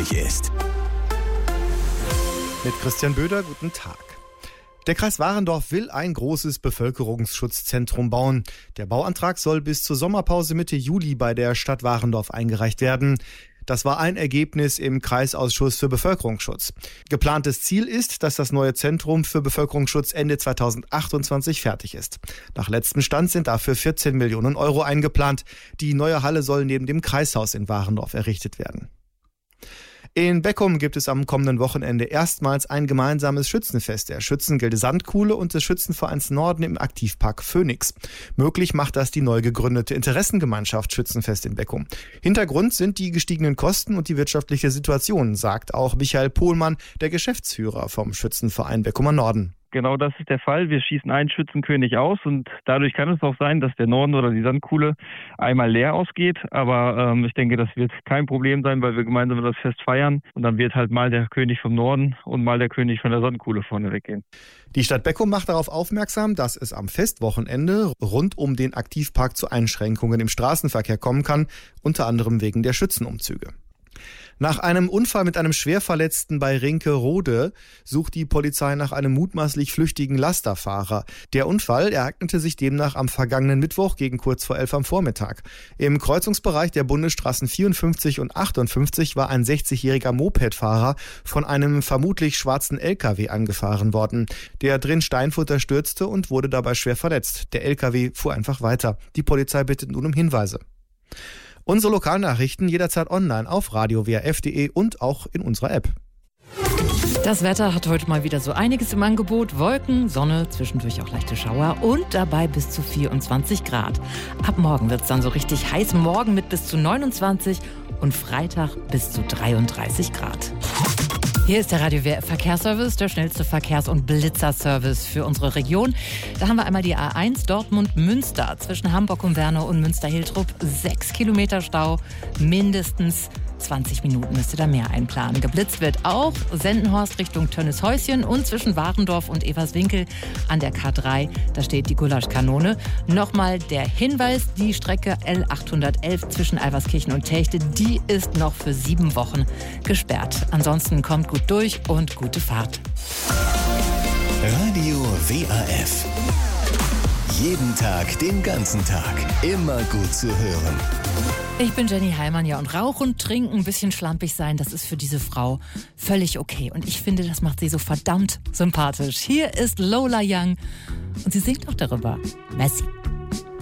möglich ist. Mit Christian Böder, guten Tag. Der Kreis Warendorf will ein großes Bevölkerungsschutzzentrum bauen. Der Bauantrag soll bis zur Sommerpause Mitte Juli bei der Stadt Warendorf eingereicht werden. Das war ein Ergebnis im Kreisausschuss für Bevölkerungsschutz. Geplantes Ziel ist, dass das neue Zentrum für Bevölkerungsschutz Ende 2028 fertig ist. Nach letztem Stand sind dafür 14 Millionen Euro eingeplant. Die neue Halle soll neben dem Kreishaus in Warendorf errichtet werden. In Beckum gibt es am kommenden Wochenende erstmals ein gemeinsames Schützenfest der Schützengilde Sandkuhle und des Schützenvereins Norden im Aktivpark Phoenix. Möglich macht das die neu gegründete Interessengemeinschaft Schützenfest in Beckum. Hintergrund sind die gestiegenen Kosten und die wirtschaftliche Situation, sagt auch Michael Pohlmann, der Geschäftsführer vom Schützenverein Beckumer Norden. Genau das ist der Fall. Wir schießen einen Schützenkönig aus und dadurch kann es auch sein, dass der Norden oder die Sandkuhle einmal leer ausgeht. Aber ich denke, das wird kein Problem sein, weil wir gemeinsam das Fest feiern. Und dann wird halt mal der König vom Norden und mal der König von der Sandkuhle vorne weggehen. Die Stadt Beckum macht darauf aufmerksam, dass es am Festwochenende rund um den Aktivpark zu Einschränkungen im Straßenverkehr kommen kann, unter anderem wegen der Schützenumzüge. Nach einem Unfall mit einem Schwerverletzten bei Rinkerode sucht die Polizei nach einem mutmaßlich flüchtigen Lasterfahrer. Der Unfall ereignete sich demnach am vergangenen Mittwoch gegen kurz vor 11 am Vormittag. Im Kreuzungsbereich der Bundesstraßen 54 und 58 war ein 60-jähriger Mopedfahrer von einem vermutlich schwarzen LKW angefahren worden. Der drin Steinfutter stürzte und wurde dabei schwer verletzt. Der LKW fuhr einfach weiter. Die Polizei bittet nun um Hinweise. Unsere Lokalnachrichten jederzeit online auf radio-wrf.de und auch in unserer App. Das Wetter hat heute mal wieder so einiges im Angebot. Wolken, Sonne, zwischendurch auch leichte Schauer und dabei bis zu 24 Grad. Ab morgen wird es dann so richtig heiß. Morgen mit bis zu 29 und Freitag bis zu 33 Grad. Hier ist der Radio-WRF Verkehrsservice, der schnellste Verkehrs- und Blitzerservice für unsere Region. Da haben wir einmal die A1 Dortmund-Münster zwischen Hamburg und Wernau und Münster-Hiltrup. 6 Kilometer Stau, mindestens 20 Minuten müsst ihr da mehr einplanen. Geblitzt wird auch Sendenhorst Richtung Tönnieshäuschen und zwischen Warendorf und Everswinkel an der K3. Da steht die Gulaschkanone. Nochmal der Hinweis, die Strecke L811 zwischen Alverskirchen und Techte, die ist noch für 7 Wochen gesperrt. Ansonsten kommt gut durch und gute Fahrt. Radio WRF. Jeden Tag, den ganzen Tag. Immer gut zu hören. Ich bin Jenny Heimann, ja, und Rauchen, Trinken, ein bisschen schlampig sein, das ist für diese Frau völlig okay. Und ich finde, das macht sie so verdammt sympathisch. Hier ist Lola Young und sie singt auch darüber. Messi.